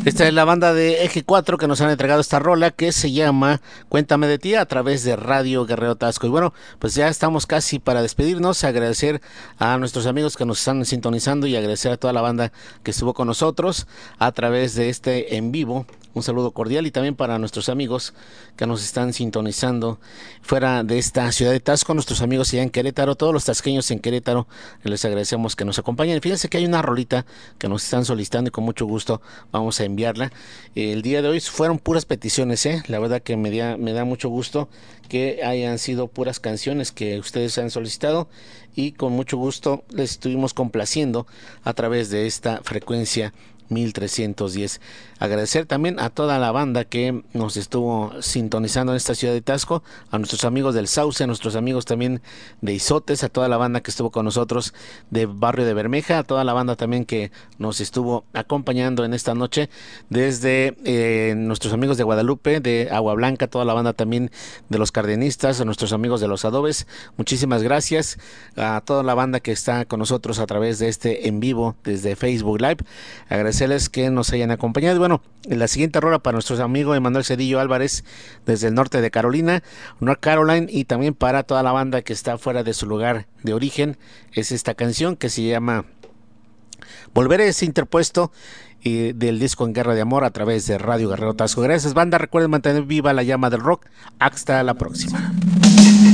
Esta es la banda de Eje 4 que nos han entregado esta rola que se llama Cuéntame de ti a través de Radio Guerrero Tasco. Y bueno, pues ya estamos casi para despedirnos, agradecer a nuestros amigos que nos están sintonizando y agradecer a toda la banda que estuvo con nosotros a través de este en vivo. Un saludo cordial y también para nuestros amigos que nos están sintonizando fuera de esta ciudad de Tasco, nuestros amigos allá en Querétaro, todos los tasqueños en Querétaro, les agradecemos que nos acompañen. Fíjense que hay una rolita que nos están solicitando y con mucho gusto vamos a enviarla. El día de hoy fueron puras peticiones, la verdad que me da mucho gusto que hayan sido puras canciones que ustedes han solicitado y con mucho gusto les estuvimos complaciendo a través de esta frecuencia 1310. Agradecer también a toda la banda que nos estuvo sintonizando en esta ciudad de Tasco, a nuestros amigos del Sauce, a nuestros amigos también de Izotes, a toda la banda que estuvo con nosotros de Barrio de Bermeja, a toda la banda también que nos estuvo acompañando en esta noche, desde nuestros amigos de Guadalupe, de Agua Blanca, toda la banda también de los Cardenistas, a nuestros amigos de los Adobes. Muchísimas gracias a toda la banda que está con nosotros a través de este en vivo desde Facebook Live. Agradecerles que nos hayan acompañado. Y bueno, la siguiente rola para nuestros amigos Emanuel Cedillo Álvarez desde el norte de Carolina, North Carolina, y también para toda la banda que está fuera de su lugar de origen, es esta canción que se llama Volver es interpuesto del disco En Guerra de Amor a través de Radio Guerrero Tasco. Gracias, banda. Recuerden mantener viva la llama del rock. Hasta la próxima.